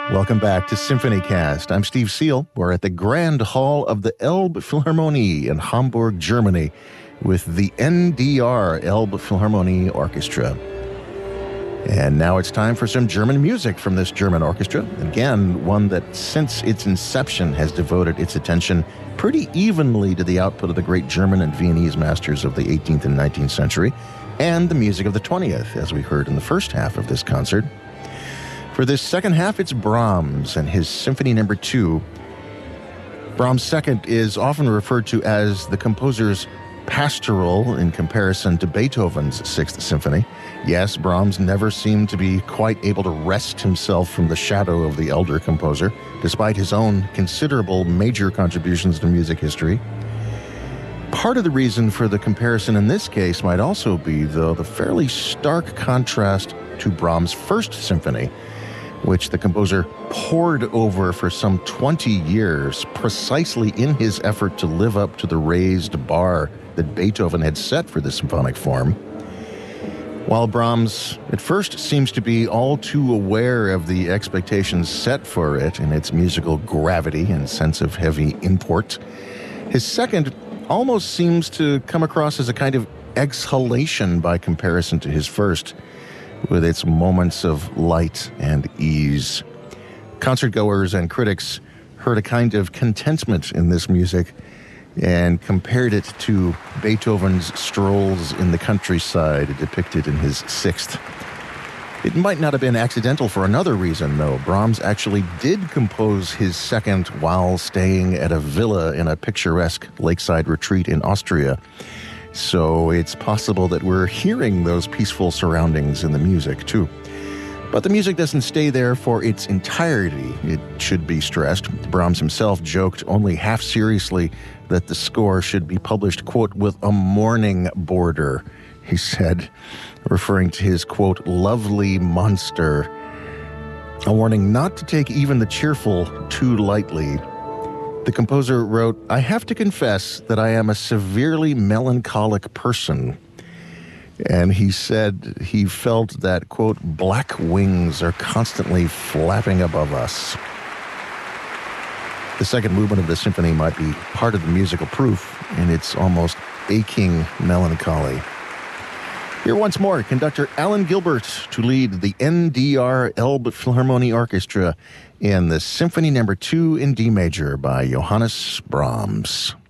Welcome back to SymphonyCast. I'm Steve Seal. We're at the Grand Hall of the Elbphilharmonie in Hamburg, Germany, with the NDR Elbphilharmonie Orchestra. And now it's time for some German music from this German orchestra. Again, one that since its inception has devoted its attention pretty evenly to the output of the great German and Viennese masters of the 18th and 19th century, and the music of the 20th, as we heard in the first half of this concert. For this second half, it's Brahms and his Symphony No. 2. Brahms' second is often referred to as the composer's pastoral in comparison to Beethoven's Sixth Symphony. Yes, Brahms never seemed to be quite able to wrest himself from the shadow of the elder composer, despite his own considerable major contributions to music history. Part of the reason for the comparison in this case might also be, though, the fairly stark contrast to Brahms' First Symphony, which the composer pored over for some 20 years, precisely in his effort to live up to the raised bar that Beethoven had set for the symphonic form. While Brahms at first seems to be all too aware of the expectations set for it in its musical gravity and sense of heavy import, his second almost seems to come across as a kind of exhalation by comparison to his first, with its moments of light and ease. Concertgoers and critics heard a kind of contentment in this music and compared it to Beethoven's strolls in the countryside depicted in his Sixth. It might not have been accidental for another reason, though. Brahms actually did compose his second while staying at a villa in a picturesque lakeside retreat in Austria. So it's possible that we're hearing those peaceful surroundings in the music, too. But the music doesn't stay there for its entirety, it should be stressed. Brahms himself joked only half seriously that the score should be published, quote, with a mourning border, he said, referring to his, quote, lovely monster. A warning not to take even the cheerful too lightly. The composer wrote, "I have to confess that I am a severely melancholic person." And he said he felt that, quote, black wings are constantly flapping above us. The second movement of the symphony might be part of the musical proof in its almost aching melancholy. Here once more, conductor Alan Gilbert to lead the NDR Elbphilharmonie Orchestra in the Symphony No. 2 in D major by Johannes Brahms.